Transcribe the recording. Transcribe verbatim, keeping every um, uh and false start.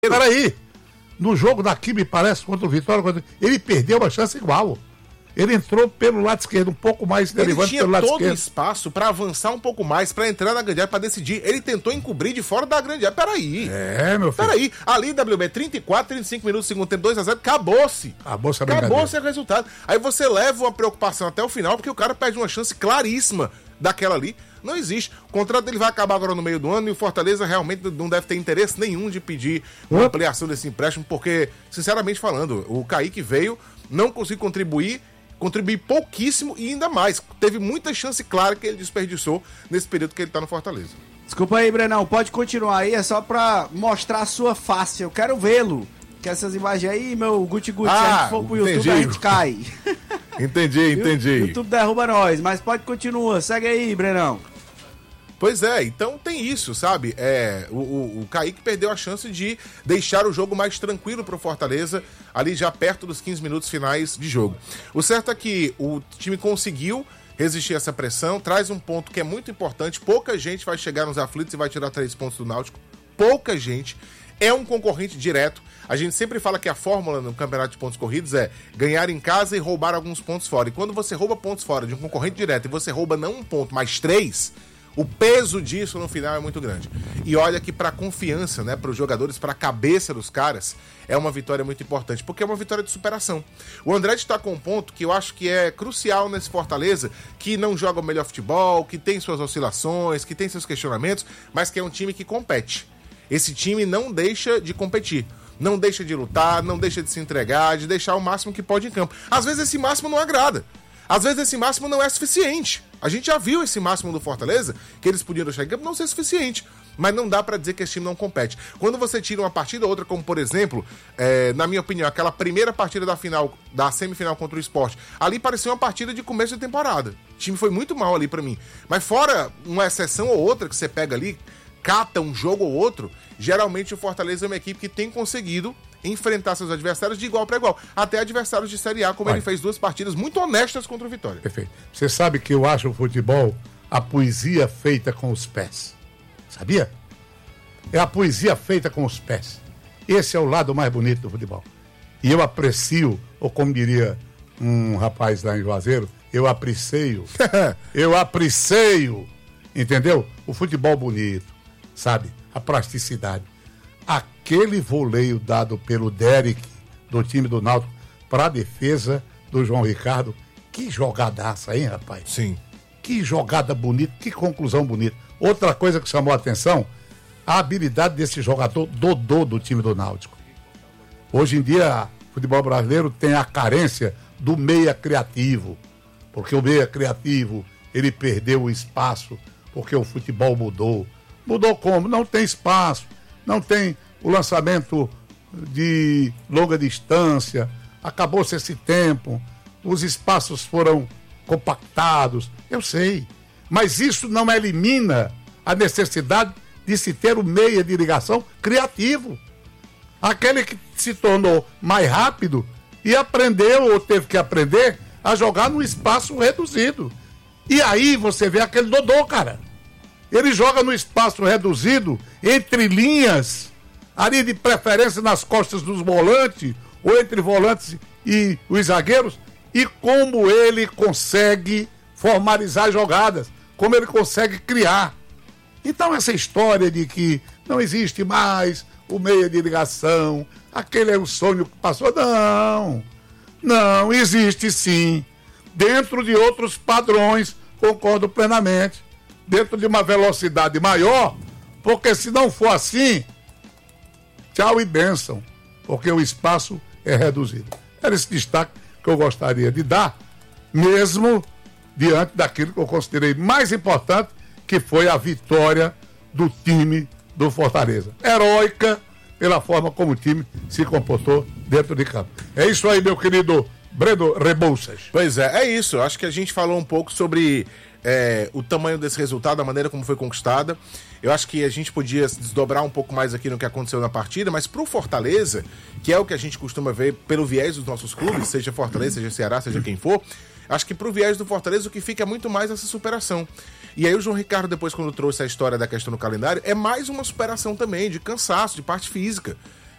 peraí. No jogo daqui, me parece, contra o Vitória, contra... ele perdeu uma chance igual. Ele entrou pelo lado esquerdo, um pouco mais derivante pelo lado esquerdo. Ele tinha todo o espaço para avançar um pouco mais, para entrar na grande área, para decidir. Ele tentou encobrir de fora da grande área. Peraí. É, meu filho. Peraí. Ali, W B, trinta e quatro, trinta e cinco minutos, segundo tempo, dois a zero, acabou-se. Acabou-se a Acabou-se o resultado. Aí você leva uma preocupação até o final, porque o cara perde uma chance claríssima daquela ali. Não existe. O contrato dele vai acabar agora no meio do ano e o Fortaleza realmente não deve ter interesse nenhum de pedir uma ampliação desse empréstimo, porque, sinceramente falando, o Kaique veio, não conseguiu contribuir, contribuir pouquíssimo e ainda mais. Teve muita chance clara que ele desperdiçou nesse período que ele tá no Fortaleza. Desculpa aí, Brenão, pode continuar aí, é só pra mostrar a sua face, eu quero vê-lo. Que essas imagens aí, meu guti-guti, ah, se a gente for pro entendi. YouTube, a gente cai. Entendi, entendi. O YouTube derruba nós, mas pode continuar, segue aí, Brenão. Pois é, então tem isso, sabe? É, o, o, o Kaique perdeu a chance de deixar o jogo mais tranquilo pro Fortaleza, ali já perto dos quinze minutos finais de jogo. O certo é que o time conseguiu resistir a essa pressão, traz um ponto que é muito importante, pouca gente vai chegar nos aflitos e vai tirar três pontos do Náutico, pouca gente, é um concorrente direto. A gente sempre fala que a fórmula no campeonato de pontos corridos é ganhar em casa e roubar alguns pontos fora. E quando você rouba pontos fora de um concorrente direto e você rouba não um ponto, mas três, o peso disso no final é muito grande. E olha que para a confiança, né, para os jogadores, para a cabeça dos caras, é uma vitória muito importante, porque é uma vitória de superação. O Andretti está com um ponto que eu acho que é crucial nesse Fortaleza, que não joga o melhor futebol, que tem suas oscilações, que tem seus questionamentos, mas que é um time que compete. Esse time não deixa de competir, não deixa de lutar, não deixa de se entregar, de deixar o máximo que pode em campo. Às vezes esse máximo não agrada. Às vezes esse máximo não é suficiente. A gente já viu esse máximo do Fortaleza, que eles podiam deixar em campo, não ser suficiente. Mas não dá pra dizer que esse time não compete. Quando você tira uma partida ou outra, como por exemplo, é, na minha opinião, aquela primeira partida da final, da semifinal contra o Sport, ali parecia uma partida de começo de temporada. O time foi muito mal ali pra mim. Mas fora uma exceção ou outra que você pega ali, cata um jogo ou outro, geralmente o Fortaleza é uma equipe que tem conseguido enfrentar seus adversários de igual para igual, até adversários de Série A, como Vai. Ele fez duas partidas muito honestas contra o Vitória. Perfeito. Você sabe que eu acho o futebol a poesia feita com os pés. Sabia? É a poesia feita com os pés. Esse é o lado mais bonito do futebol. E eu aprecio, ou como diria um rapaz lá em Juazeiro, eu aprecio, eu aprecio, entendeu? O futebol bonito, sabe? A plasticidade. Aquele voleio dado pelo Derek, do time do Náutico, para a defesa do João Ricardo, que jogadaça, hein, rapaz? Sim. Que jogada bonita, que conclusão bonita. Outra coisa que chamou a atenção, a habilidade desse jogador Dodô do time do Náutico. Hoje em dia, o futebol brasileiro tem a carência do meia criativo, porque o meia criativo, ele perdeu o espaço, porque o futebol mudou. Mudou como? Não tem espaço, não tem o lançamento de longa distância, acabou-se esse tempo, os espaços foram compactados, eu sei, mas isso não elimina a necessidade de se ter o meia de ligação criativo. Aquele que se tornou mais rápido e aprendeu ou teve que aprender a jogar num espaço reduzido. E aí você vê aquele Dodô, cara. Ele joga no espaço reduzido, entre linhas, ali de preferência nas costas dos volantes, ou entre volantes e os zagueiros, e como ele consegue formalizar jogadas, como ele consegue criar. Então essa história de que não existe mais o meia de ligação, aquele é o sonho que passou, não, não, existe sim, dentro de outros padrões, concordo plenamente, dentro de uma velocidade maior, porque se não for assim, tchau e bênção, porque o espaço é reduzido. Era esse destaque que eu gostaria de dar, mesmo diante daquilo que eu considerei mais importante, que foi a vitória do time do Fortaleza. Heróica pela forma como o time se comportou dentro de campo. É isso aí, meu querido Breno Rebouças. Pois é, é isso. Eu acho que a gente falou um pouco sobre é, o tamanho desse resultado, a maneira como foi conquistada. Eu acho que a gente podia se desdobrar um pouco mais aqui no que aconteceu na partida, mas pro Fortaleza, que é o que a gente costuma ver pelo viés dos nossos clubes, seja Fortaleza, seja Ceará, seja quem for, acho que pro viés do Fortaleza o que fica é muito mais essa superação. E aí o João Ricardo, depois, quando trouxe a história da questão do calendário, é mais uma superação também, de cansaço, de parte física.